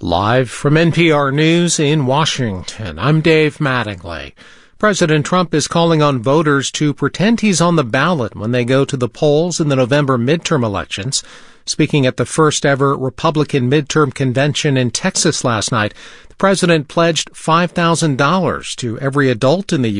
Live from NPR News in Washington, I'm Dave Mattingly. President Trump is calling on voters to pretend he's on the ballot when they go to the polls in the November midterm elections. Speaking at the first ever Republican midterm convention in Texas last night, the president pledged $5,000 to every adult in the